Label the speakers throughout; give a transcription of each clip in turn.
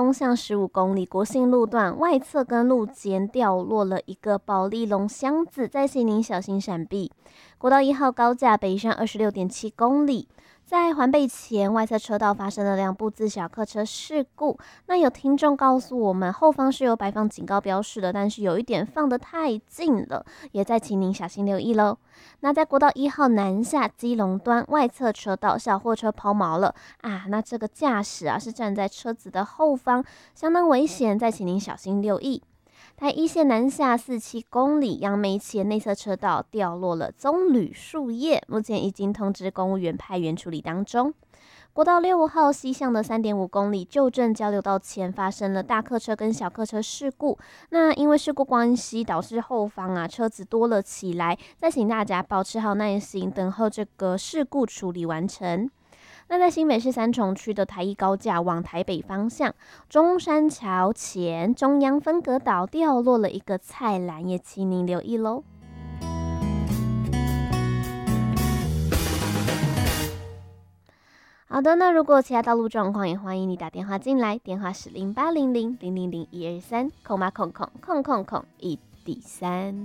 Speaker 1: 方向15公里国姓路段外侧跟路肩掉落了一个保丽龙箱子，在请您小心闪避。国道1号高架北上26.7公里。在环北前外侧车道发生了2部自小客车事故，那有听众告诉我们，后方是有摆放警告标示的，但是有一点放得太近了，也在请您小心留意咯。那在国道1号南下基隆端外侧车道，小货车抛锚了啊，那这个驾驶是站在车子的后方，相当危险，再请您小心留意。台一线南下47公里，杨梅前内侧车道掉落了棕榈树叶，目前已经通知公务员派员处理当中。国道6号西向的3.5公里旧镇交流道前发生了大客车跟小客车事故，那因为事故关系导致后方车子多了起来，再请大家保持好耐心，等候这个事故处理完成。那在新北市三重区的台一高架往台北方向，中山桥前中央分隔岛掉落了一个菜篮，也请您留意咯。好的，那如果其他道路状况，也欢迎你打电话进来，电话是0800000123，空码空空空空空1D3。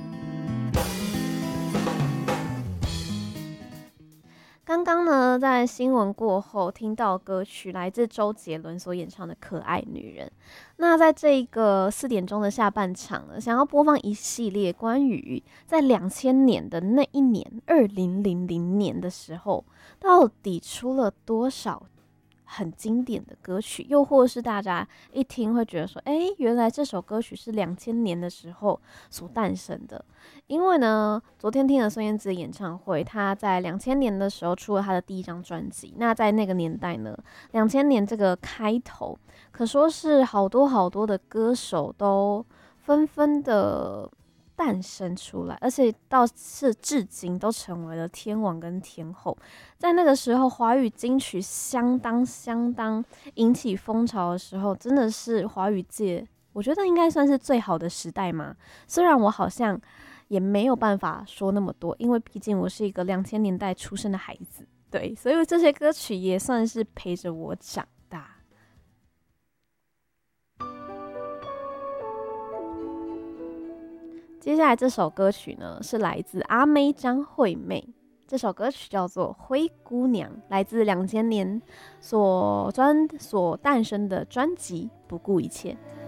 Speaker 1: 刚刚呢，在新闻过后听到歌曲来自周杰伦所演唱的《可爱女人》。那在这个4点钟的下半场呢，想要播放一系列关于在2000年的那一年，2000年的时候，到底出了多少很经典的歌曲，又或是大家一听会觉得说，原来这首歌曲是2000年的时候所诞生的。因为呢，昨天听了孙燕姿的演唱会，她在2000年的时候出了她的第一张专辑。那在那个年代呢，2000年这个开头，可说是好多好多的歌手都纷纷的诞生出来，而且到是至今都成为了天王跟天后。在那个时候，华语金曲相当引起风潮的时候，真的是华语界，我觉得应该算是最好的时代嘛。虽然我好像也没有办法说那么多，因为毕竟我是一个2000年代出生的孩子，对，所以这些歌曲也算是陪着我长大。接下来这首歌曲呢，是来自阿妹张惠妹，这首歌曲叫做《灰姑娘》，来自2000年所诞生的专辑《不顾一切》。